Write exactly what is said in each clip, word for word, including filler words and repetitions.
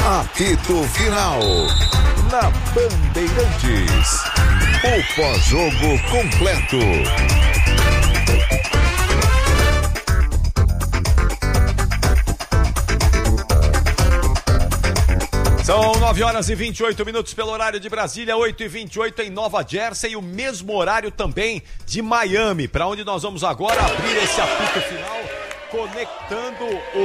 Apito Final. Na Bandeirantes. O pós-jogo completo. São nove horas e vinte e oito minutos pelo horário de Brasília, oito e vinte e oito em Nova Jersey, e o mesmo horário também de Miami, para onde nós vamos agora abrir esse apito final, conectando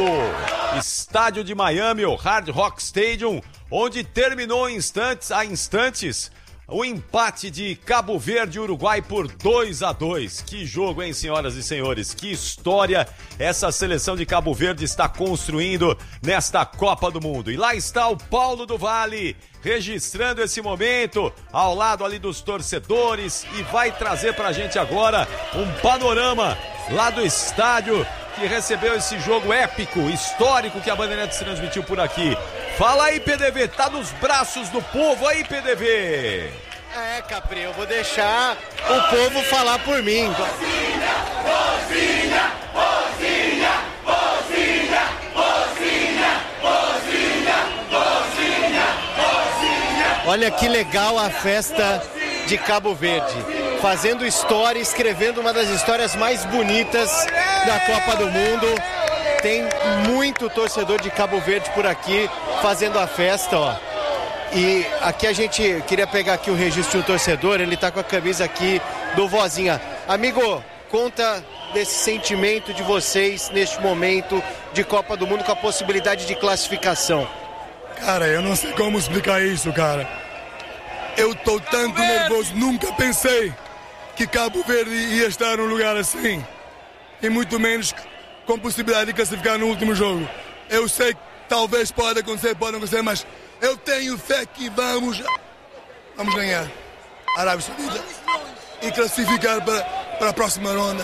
o estádio de Miami, o Hard Rock Stadium, onde terminou instantes, a instantes o empate de Cabo Verde e Uruguai por dois a dois. Que jogo, hein, senhoras e senhores? Que história essa seleção de Cabo Verde está construindo nesta Copa do Mundo. E lá está o Paulo do Vale, registrando esse momento ao lado ali dos torcedores, e vai trazer pra gente agora um panorama lá do estádio que recebeu esse jogo épico, histórico, que a Bandeirantes transmitiu por aqui. Fala aí, P D V, tá nos braços do povo aí, P D V. É, Capri, eu vou deixar o povo falar por mim. Bozinha, bozinha, bozinha, bozinha, bozinha, bozinha, bozinha, bozinha. Olha que legal a festa de Cabo Verde, fazendo história, escrevendo uma das histórias mais bonitas da Copa do Mundo. Tem muito torcedor de Cabo Verde por aqui fazendo a festa, ó. E aqui a gente queria pegar aqui o registro de um torcedor, ele tá com a camisa aqui do Vozinha. Amigo, conta desse sentimento de vocês neste momento de Copa do Mundo com a possibilidade de classificação. Cara, eu não sei como explicar isso, cara. Eu tô tanto nervoso, nunca pensei que Cabo Verde ia estar num lugar assim. E muito menos com possibilidade de classificar no último jogo. Eu sei que talvez pode acontecer, pode não acontecer, mas eu tenho fé que vamos, vamos ganhar a Arábia Saudita e classificar para, para a próxima ronda.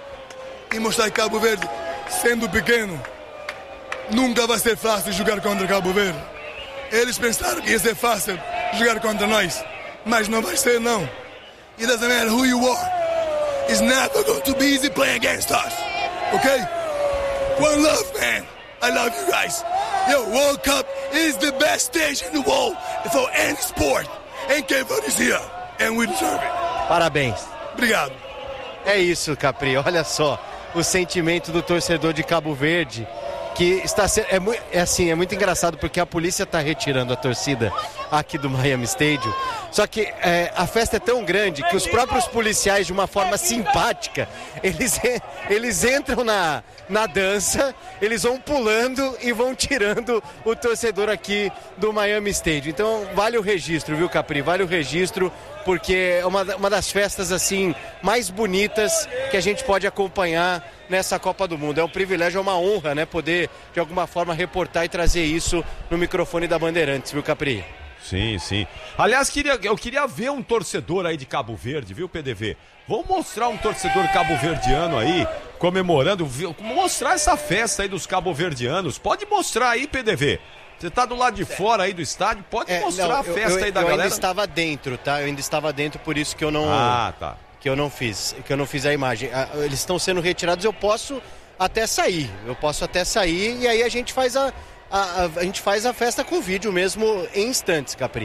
E mostrar que Cabo Verde, sendo pequeno, nunca vai ser fácil jogar contra Cabo Verde. Eles pensaram que ia ser fácil jogar contra nós, mas não vai ser, não. It doesn't matter who you are. It's never going to be easy playing against us. Okay? One love, man. I love you guys. Yo, World Cup is the best stage in the world for any sport. And Cape Verde is here. And we deserve it. Parabéns. Obrigado. É isso, Capri. Olha só o sentimento do torcedor de Cabo Verde, que está sendo, é, muito, é assim, é muito engraçado porque a polícia está retirando a torcida aqui do Miami Stadium, só que é, a festa é tão grande que os próprios policiais, de uma forma simpática, eles, eles entram na, na dança, eles vão pulando e vão tirando o torcedor aqui do Miami Stadium. Então vale o registro, viu, Capri? Vale o registro, porque é uma, uma das festas assim mais bonitas que a gente pode acompanhar nessa Copa do Mundo. É um privilégio, é uma honra, né, poder de alguma forma reportar e trazer isso no microfone da Bandeirantes, viu, Capri? Sim, sim. Aliás, queria, eu queria ver um torcedor aí de Cabo Verde, viu, P D V? Vamos mostrar um torcedor cabo-verdiano aí, comemorando, mostrar essa festa aí dos cabo-verdianos. Pode mostrar aí, P D V. Você tá do lado de fora aí do estádio, pode é, mostrar não, a festa eu, eu, aí da eu galera. Eu ainda estava dentro, tá? Eu ainda estava dentro, por isso que eu não... Ah, tá. Que eu não fiz, que eu não fiz a imagem. Eles estão sendo retirados, eu posso até sair. Eu posso até sair e aí a gente faz a, a, a gente faz a festa com vídeo mesmo em instantes, Capri.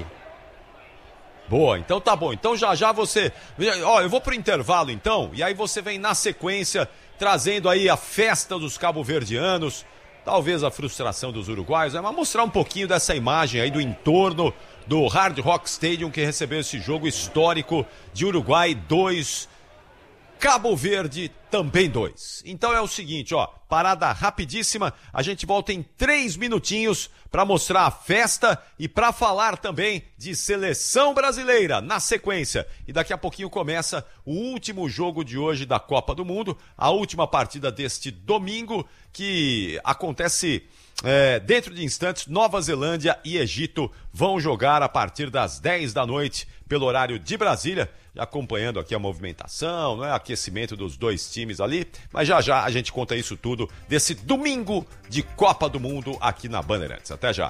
Boa, então tá bom. Então já já você... Ó, eu vou pro intervalo então, e aí você vem na sequência trazendo aí a festa dos cabo-verdianos, talvez a frustração dos uruguaios, né? Mas mostrar um pouquinho dessa imagem aí do entorno do Hard Rock Stadium, que recebeu esse jogo histórico de Uruguai dois, Cabo Verde também dois. Então é o seguinte, ó, parada rapidíssima, a gente volta em três minutinhos para mostrar a festa e para falar também de seleção brasileira na sequência. E daqui a pouquinho começa o último jogo de hoje da Copa do Mundo, a última partida deste domingo, que acontece... É, dentro de instantes, Nova Zelândia e Egito vão jogar a partir das dez da noite pelo horário de Brasília, acompanhando aqui a movimentação, né, aquecimento dos dois times ali, mas já já a gente conta isso tudo desse domingo de Copa do Mundo aqui na Bandeirantes. Até já.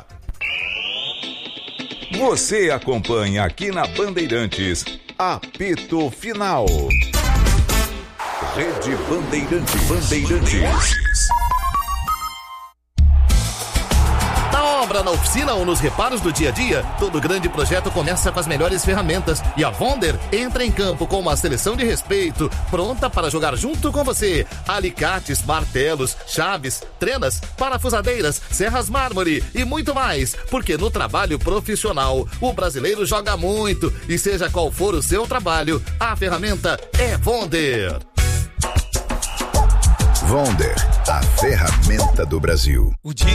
Você acompanha aqui na Bandeirantes, apito final. Rede Bandeirantes. Bandeirantes. obra, na oficina ou nos reparos do dia a dia, todo grande projeto começa com as melhores ferramentas. E a Vonder entra em campo com uma seleção de respeito, pronta para jogar junto com você. Alicates, martelos, chaves, trenas, parafusadeiras, serras mármore e muito mais. Porque no trabalho profissional, o brasileiro joga muito. E seja qual for o seu trabalho, a ferramenta é Vonder. Vonder, a ferramenta do Brasil. O dia